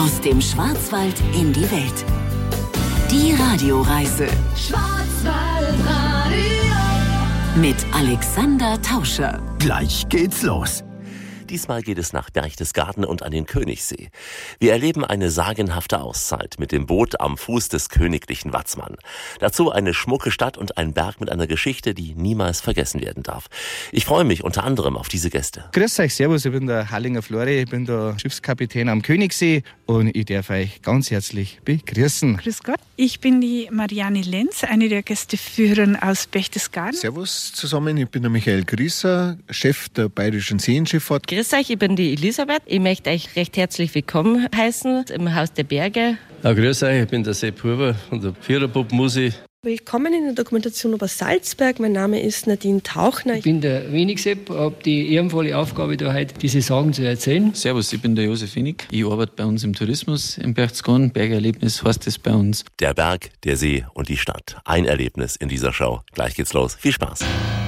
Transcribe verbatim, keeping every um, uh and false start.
Aus dem Schwarzwald in die Welt. Die Radioreise. Schwarzwaldradio. Mit Alexander Tauscher. Gleich geht's los. Diesmal geht es nach Berchtesgaden und an den Königssee. Wir erleben eine sagenhafte Auszeit mit dem Boot am Fuß des königlichen Watzmann. Dazu eine schmucke Stadt und ein Berg mit einer Geschichte, die niemals vergessen werden darf. Ich freue mich unter anderem auf diese Gäste. Grüß euch, servus, ich bin der Hallinger Flori, ich bin der Schiffskapitän am Königssee und ich darf euch ganz herzlich begrüßen. Grüß Gott, ich bin die Marianne Lenz, eine der Gästeführerinnen aus Berchtesgaden. Servus zusammen, ich bin der Michael Grieser, Chef der Bayerischen Seenschifffahrt. Grüß euch, ich bin die Elisabeth. Ich möchte euch recht herzlich willkommen heißen im Haus der Berge. Ja, grüß euch, ich bin der Sepp Huber von der Viererpop-Musik. Willkommen in der Dokumentation über Salzberg. Mein Name ist Nadine Tauchner. Ich bin der Wenig-Sepp, habe die ehrenvolle Aufgabe, da heute diese Sagen zu erzählen. Servus, ich bin der Josef Winnig. Ich arbeite bei uns im Tourismus in Berchtesgaden. Bergerlebnis heißt es bei uns. Der Berg, der See und die Stadt. Ein Erlebnis in dieser Show. Gleich geht's los. Viel Spaß.